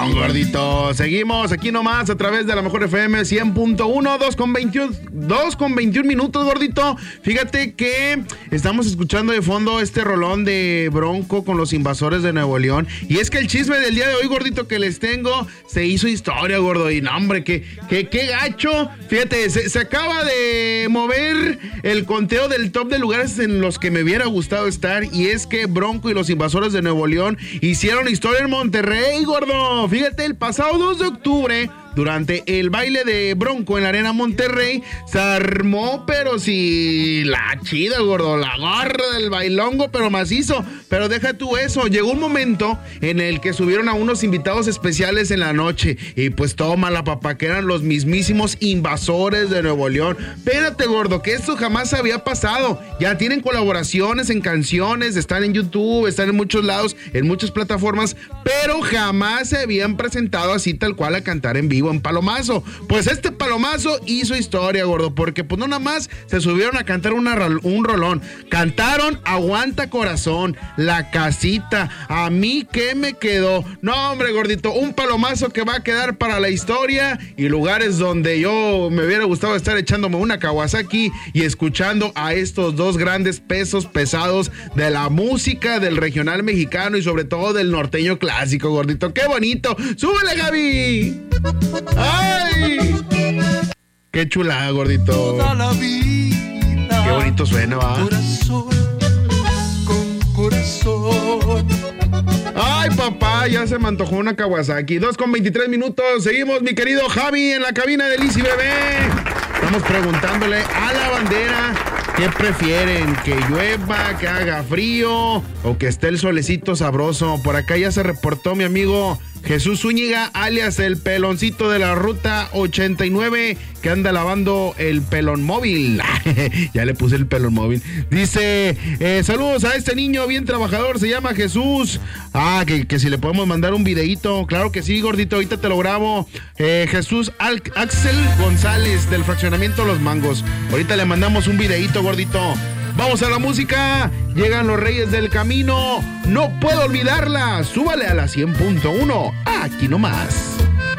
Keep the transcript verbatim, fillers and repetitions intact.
Gordito, seguimos aquí nomás a través de la Mejor F M cien punto uno, dos con veintiuno minutos, gordito. Fíjate que estamos escuchando de fondo este rolón de Bronco con los Invasores de Nuevo León. Y es que el chisme del día de hoy, gordito, que les tengo, se hizo historia, gordo. Y no, hombre, que, que, que gacho. Fíjate, se, se acaba de mover el conteo del top de lugares en los que me hubiera gustado estar. Y es que Bronco y los Invasores de Nuevo León hicieron historia en Monterrey, gordo. Fíjate, el pasado dos de octubre, durante el baile de Bronco en la Arena Monterrey, se armó, pero si la chida, gordo, la garra del bailongo, pero macizo. Pero deja tú eso, llegó un momento en el que subieron a unos invitados especiales en la noche, y pues tómala, papá, que eran los mismísimos Invasores de Nuevo León. Espérate, gordo, que esto jamás había pasado. Ya tienen colaboraciones en canciones, están en YouTube, están en muchos lados, en muchas plataformas, pero jamás se habían presentado así tal cual a cantar en vivo en Palomazo. Pues este Palomazo hizo historia, gordo, porque pues no nada más se subieron a cantar una, un rolón, cantaron Aguanta Corazón, La Casita, A mí qué me quedó. No, hombre, gordito, un Palomazo que va a quedar para la historia, y lugares donde yo me hubiera gustado estar echándome una Kawasaki y escuchando a estos dos grandes pesos pesados de la música del regional mexicano y sobre todo del norteño clásico, gordito. ¡Qué bonito! ¡Súbele, Gaby! ¡Ay! ¡Qué chulada, gordito! Toda la vida. ¡Qué bonito suena, va! Corazón con corazón. ¡Ay, papá! Ya se me antojó una Kawasaki. dos con veintitrés minutos. Seguimos, mi querido Javi, en la cabina de Lizy Bebé. Estamos preguntándole a la bandera qué prefieren, que llueva, que haga frío o que esté el solecito sabroso. Por acá ya se reportó mi amigo Jesús Zúñiga, alias el peloncito de la ruta ochenta y nueve, que anda lavando el pelón móvil. Ya le puse el pelón móvil. Dice, eh, saludos a este niño bien trabajador, se llama Jesús. Ah, que, que si le podemos mandar un videíto. Claro que sí, gordito, ahorita te lo grabo. Eh, Jesús Al- Axel González, del fraccionamiento Los Mangos. Ahorita le mandamos un videíto, gordito. Vamos a la música. Llegan los Reyes del Camino. No puedo olvidarla. Súbale a la cien punto uno. Aquí nomás.